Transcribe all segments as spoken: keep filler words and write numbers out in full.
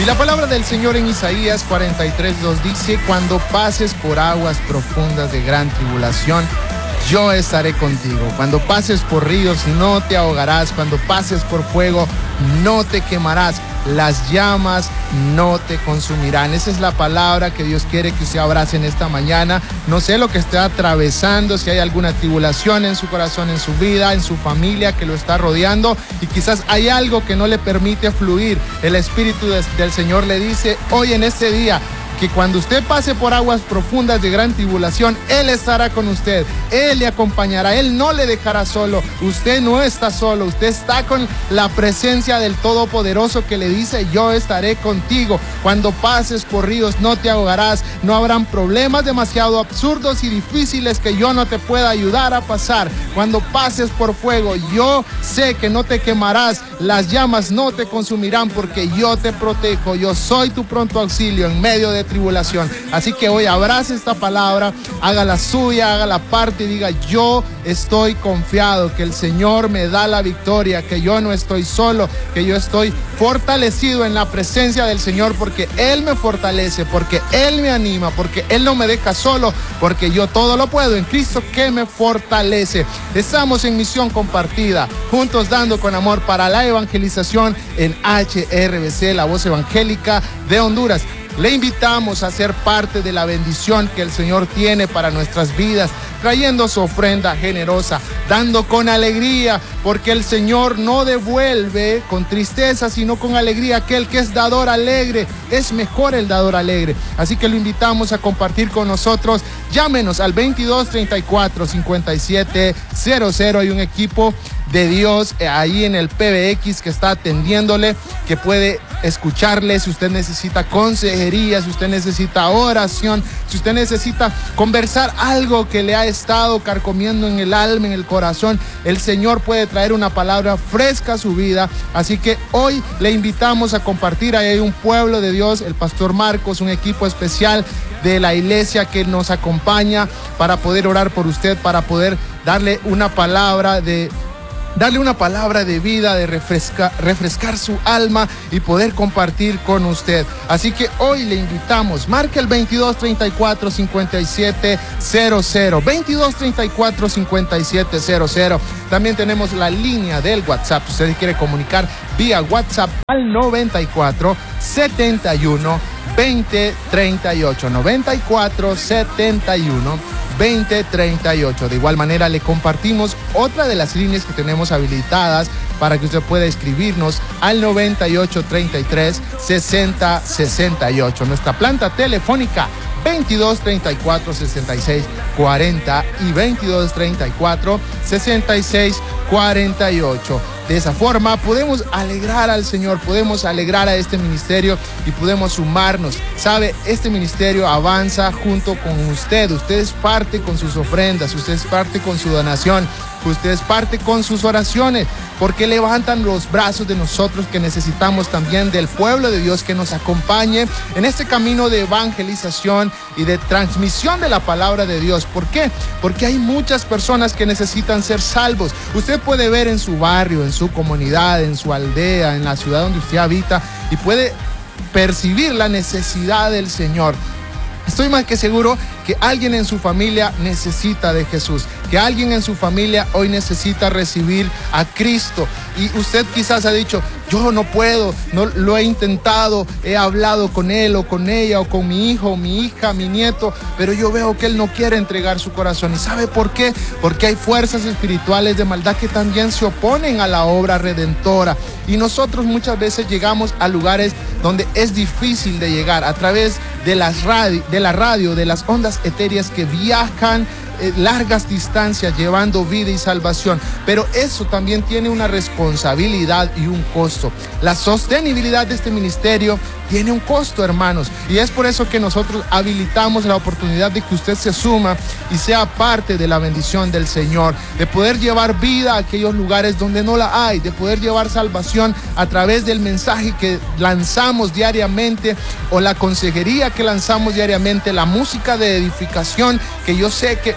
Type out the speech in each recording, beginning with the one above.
la palabra del Señor en Isaías cuarenta y tres dos dice: cuando pases por aguas profundas de gran tribulación, yo estaré contigo. Cuando pases por ríos, no te ahogarás. Cuando pases por fuego, no te quemarás. Las llamas no te consumirán. Esa es la palabra que Dios quiere que usted abrace en esta mañana. No sé lo que está atravesando, si hay alguna tribulación en su corazón, en su vida, en su familia que lo está rodeando, y quizás hay algo que no le permite fluir. El Espíritu del Señor le dice hoy en este día que cuando usted pase por aguas profundas de gran tribulación, Él estará con usted, Él le acompañará, Él no le dejará solo. Usted no está solo, usted está con la presencia del Todopoderoso que le dice: yo estaré contigo. Cuando pases por ríos, no te ahogarás. No habrán problemas demasiado absurdos y difíciles que yo no te pueda ayudar a pasar. Cuando pases por fuego, yo sé que no te quemarás. Las llamas no te consumirán, porque yo te protejo. Yo soy tu pronto auxilio en medio de tribulación. Así que hoy abrace esta palabra, haga la suya, haga la parte y diga: yo estoy confiado que el Señor me da la victoria, que yo no estoy solo, que yo estoy fortalecido en la presencia del Señor, porque Él me fortalece, porque Él me anima, porque Él no me deja solo, porque yo todo lo puedo en Cristo que me fortalece. Estamos en misión compartida, juntos dando con amor para la evangelización en H R B C, la voz evangélica de Honduras. Le invitamos a ser parte de la bendición que el Señor tiene para nuestras vidas, trayendo su ofrenda generosa, dando con alegría, porque el Señor no devuelve con tristeza, sino con alegría. Aquel que es dador alegre, es mejor el dador alegre. Así que lo invitamos a compartir con nosotros. Llámenos al veintidós treinta y cuatro cincuenta y siete cero cero. Hay un equipo de Dios ahí en el P B X que está atendiéndole, que puede escucharle si usted necesita consejería, si usted necesita oración, si usted necesita conversar algo que le ha estado carcomiendo en el alma, en el corazón. El Señor puede traer una palabra fresca a su vida. Así que hoy le invitamos a compartir. Ahí hay un pueblo de Dios, el pastor Marcos, un equipo especial de la iglesia que nos acompaña para poder orar por usted, para poder darle una palabra de darle una palabra de vida, de refresca, refrescar su alma y poder compartir con usted. Así que hoy le invitamos, marque el veintidós treinta y cuatro cincuenta y siete cero cero, veintidós treinta y cuatro cincuenta y siete cero cero. También tenemos la línea del WhatsApp. Si usted quiere comunicar vía WhatsApp al noventa y cuatro setenta y uno veinte treinta y ocho, noventa y cuatro setenta y uno veinte treinta y ocho. De igual manera le compartimos otra de las líneas que tenemos habilitadas para que usted pueda escribirnos al noventa y ocho treinta y tres sesenta sesenta y ocho. Nuestra planta telefónica veintidós treinta y cuatro sesenta y seis cuarenta y veintidós treinta y cuatro sesenta y seis cuarenta y ocho. De esa forma podemos alegrar al Señor, podemos alegrar a este ministerio y podemos sumarnos. Sabe, este ministerio avanza junto con usted. Usted es parte con sus ofrendas, usted es parte con su donación, usted es parte con sus oraciones, porque levantan los brazos de nosotros que necesitamos también del pueblo de Dios que nos acompañe en este camino de evangelización y de transmisión de la palabra de Dios. ¿Por qué? Porque hay muchas personas que necesitan ser salvos. Usted puede ver en su barrio, en su comunidad, en su aldea, en la ciudad donde usted habita, y puede percibir la necesidad del Señor. Estoy más que seguro que alguien en su familia necesita de Jesús, que alguien en su familia hoy necesita recibir a Cristo. Y usted quizás ha dicho: yo no puedo, no lo he intentado, he hablado con él o con ella o con mi hijo, mi hija, mi nieto, pero yo veo que él no quiere entregar su corazón. ¿Y sabe por qué? Porque hay fuerzas espirituales de maldad que también se oponen a la obra redentora. Y nosotros muchas veces llegamos a lugares donde es difícil de llegar a través de las radio, de la radio, de las ondas etéreas que viajan eh, largas distancias llevando vida y salvación. Pero eso también tiene una responsabilidad y un costo. La sostenibilidad de este ministerio tiene un costo, hermanos, y es por eso que nosotros habilitamos la oportunidad de que usted se suma y sea parte de la bendición del Señor, de poder llevar vida a aquellos lugares donde no la hay, de poder llevar salvación a través del mensaje que lanzamos diariamente o la consejería que lanzamos diariamente, la música de edificación que yo sé que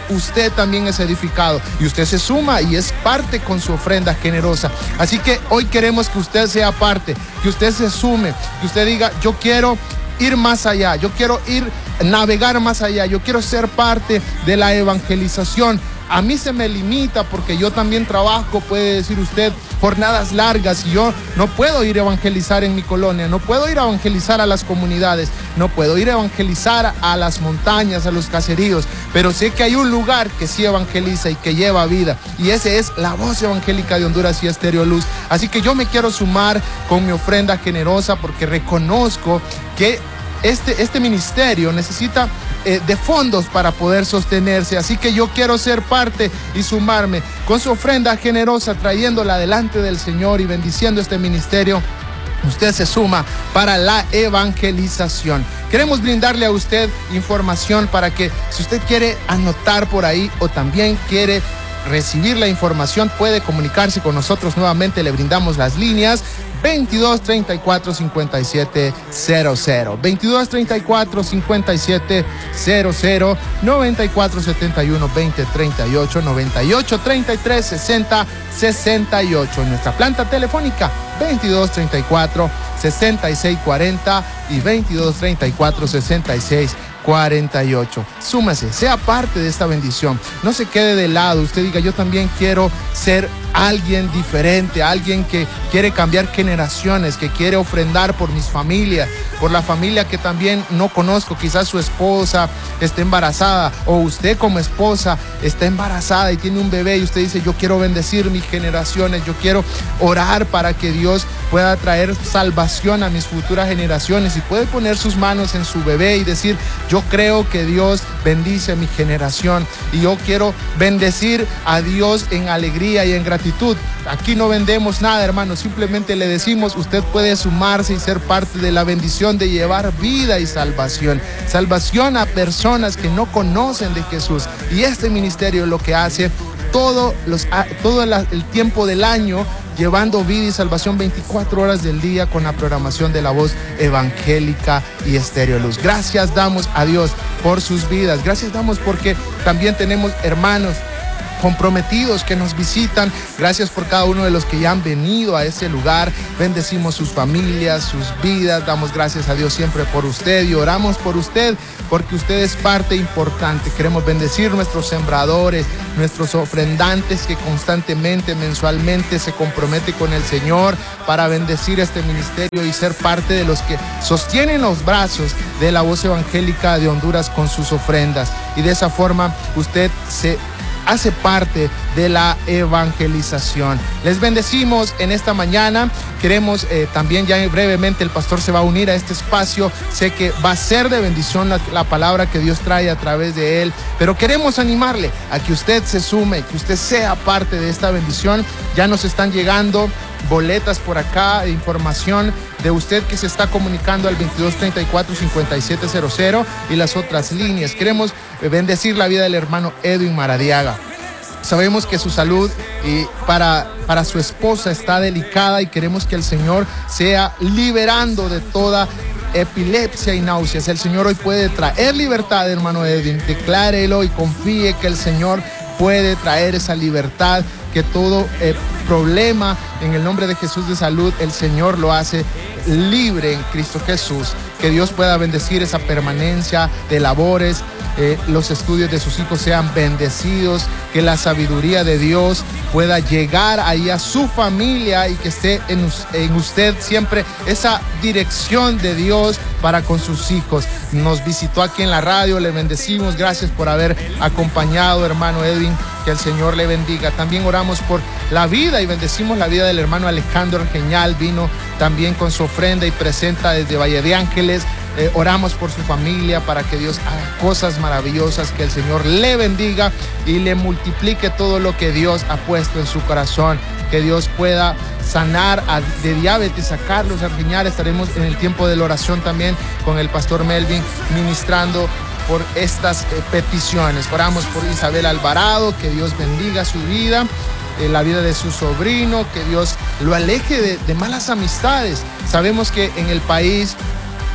usted también es edificado y usted se suma y es parte con su ofrenda generosa. Así que hoy queremos que usted sea parte, que usted se sume, que usted diga, yo quiero ir más allá, yo quiero ir, navegar más allá, yo quiero ser parte de la evangelización. A mí se me limita porque yo también trabajo, puede decir usted, jornadas largas y yo no puedo ir a evangelizar en mi colonia, no puedo ir a evangelizar a las comunidades, no puedo ir a evangelizar a las montañas, a los caseríos, pero sé que hay un lugar que sí evangeliza y que lleva vida y ese es la Voz Evangélica de Honduras y Estéreo Luz. Así que yo me quiero sumar con mi ofrenda generosa porque reconozco que este, este ministerio necesita Eh, de fondos para poder sostenerse, así que yo quiero ser parte y sumarme con su ofrenda generosa, trayéndola delante del Señor y bendiciendo este ministerio. Usted se suma para la evangelización. Queremos brindarle a usted información para que si usted quiere anotar por ahí o también quiere recibir la información, puede comunicarse con nosotros nuevamente. Le brindamos las líneas veintidós treinta y cuatro cincuenta y siete cero cero, veintidós treinta y cuatro cincuenta y siete cero cero, noventa y cuatro setenta y uno veinte treinta y ocho, noventa y ocho treinta y tres sesenta sesenta y ocho. En nuestra planta telefónica veintidós treinta y cuatro sesenta y seis cuarenta y veintidós treinta y cuatro sesenta y seis cuarenta y ocho. Súmase, sea parte de esta bendición. No se quede de lado. Usted diga, yo también quiero ser alguien diferente, alguien que quiere cambiar generaciones, que quiere ofrendar por mis familias, por la familia que también no conozco. Quizás su esposa esté embarazada o usted como esposa está embarazada y tiene un bebé y usted dice, yo quiero bendecir mis generaciones, yo quiero orar para que Dios pueda traer salvación a mis futuras generaciones, y puede poner sus manos en su bebé y decir, yo creo que Dios bendice mi generación y yo quiero bendecir a Dios en alegría y en gratitud. Aquí no vendemos nada, hermano, simplemente le decimos, usted puede sumarse y ser parte de la bendición de llevar vida y salvación, salvación a personas que no conocen de Jesús. Y este ministerio lo que hace todo, los, todo el, el tiempo del año, llevando vida y salvación veinticuatro horas del día con la programación de la Voz Evangélica y Estéreo Luz. Gracias damos a Dios por sus vidas. Gracias damos porque también tenemos hermanos comprometidos que nos visitan. Gracias por cada uno de los que ya han venido a ese lugar. Bendecimos sus familias, sus vidas. Damos gracias a Dios siempre por usted y oramos por usted porque usted es parte importante. Queremos bendecir nuestros sembradores, nuestros ofrendantes que constantemente, mensualmente se comprometen con el Señor para bendecir este ministerio y ser parte de los que sostienen los brazos de la Voz Evangélica de Honduras con sus ofrendas. Y de esa forma usted se hace parte de la evangelización. Les bendecimos en esta mañana. Queremos eh, también, ya brevemente el pastor se va a unir a este espacio. Sé que va a ser de bendición la, la palabra que Dios trae a través de él, pero queremos animarle a que usted se sume, que usted sea parte de esta bendición. Ya nos están llegando boletas por acá, información de usted que se está comunicando al veintidós treinta y cuatro cincuenta y siete cero cero y las otras líneas. Queremos bendecir la vida del hermano Edwin Maradiaga. Sabemos que su salud y para, para su esposa está delicada y queremos que el Señor sea liberando de toda epilepsia y náuseas. El Señor hoy puede traer libertad, hermano Edwin. Declárelo y confíe que el Señor puede traer esa libertad, que todo eh, problema en el nombre de Jesús de salud, el Señor lo hace libre en Cristo Jesús. Que Dios pueda bendecir esa permanencia de labores, eh, los estudios de sus hijos sean bendecidos, que la sabiduría de Dios pueda llegar ahí a su familia y que esté en, en usted siempre esa dirección de Dios para con sus hijos. Nos visitó aquí en la radio, le bendecimos, gracias por haber acompañado, hermano Edwin, que el Señor le bendiga. También oramos por la vida y bendecimos la vida del hermano Alejandro Argeñal, vino también con su ofrenda y presenta desde Valle de Ángeles. Eh, oramos por su familia para que Dios haga cosas maravillosas, que el Señor le bendiga y le multiplique todo lo que Dios ha puesto en su corazón, que Dios pueda sanar a, de diabetes a Carlos Argeñal. Estaremos en el tiempo de la oración también con el pastor Melvin ministrando por estas eh, peticiones. Oramos por Isabel Alvarado, que Dios bendiga su vida, eh, la vida de su sobrino, que Dios lo aleje de, de malas amistades. Sabemos que en el país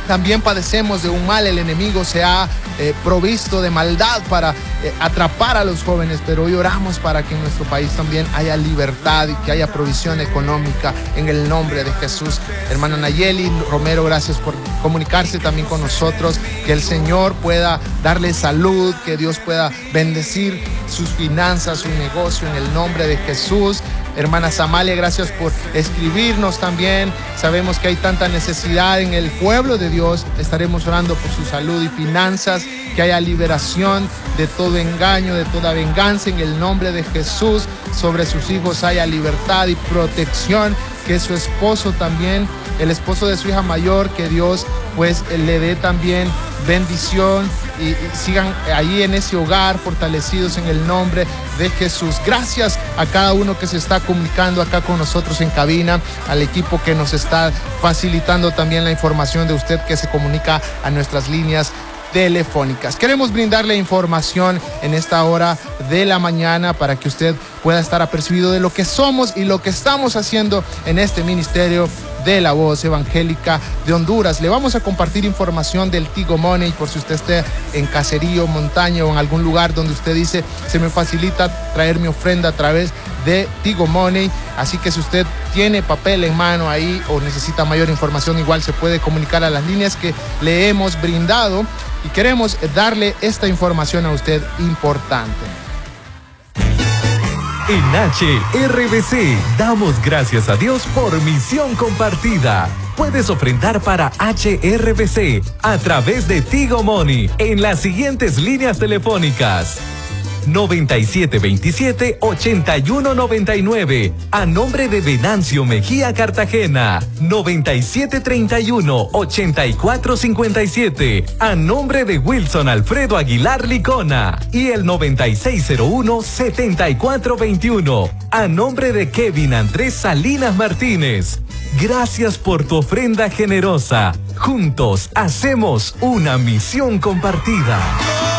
también padecemos de un mal. El enemigo se ha eh, provisto de maldad para eh, atrapar a los jóvenes, pero hoy oramos para que en nuestro país también haya libertad y que haya provisión económica en el nombre de Jesús. Hermana Nayeli Romero, gracias por comunicarse también con nosotros. Que el Señor pueda darle salud, que Dios pueda bendecir sus finanzas, su negocio en el nombre de Jesús. Hermana Samalia, gracias por escribirnos también. Sabemos que hay tanta necesidad en el pueblo de Dios. Estaremos orando por su salud y finanzas, que haya liberación de todo engaño, de toda venganza en el nombre de Jesús. Sobre sus hijos haya libertad y protección. Que su esposo también, el esposo de su hija mayor, que Dios pues le dé también bendición y, y sigan ahí en ese hogar fortalecidos en el nombre de Jesús. Gracias a cada uno que se está comunicando acá con nosotros en cabina, al equipo que nos está facilitando también la información de usted que se comunica a nuestras líneas telefónicas. Queremos brindarle información en esta hora de la mañana para que usted pueda estar apercibido de lo que somos y lo que estamos haciendo en este ministerio de la Voz Evangélica de Honduras. Le vamos a compartir información del Tigo Money por si usted esté en caserío, montaña o en algún lugar donde usted dice se me facilita traer mi ofrenda a través de Tigo Money. Así que si usted tiene papel en mano ahí o necesita mayor información, igual se puede comunicar a las líneas que le hemos brindado y queremos darle esta información a usted importante. En H R B C damos gracias a Dios por misión compartida. Puedes ofrendar para H R B C a través de Tigo Money en las siguientes líneas telefónicas: noventa y siete veintisiete ochenta y uno noventa y nueve a nombre de Venancio Mejía Cartagena, noventa y siete treinta y uno ochenta y cuatro cincuenta y siete a nombre de Wilson Alfredo Aguilar Licona y el noventa y seis cero uno setenta y cuatro veintiuno a nombre de Kevin Andrés Salinas Martínez. Gracias por tu ofrenda generosa. Juntos hacemos una misión compartida.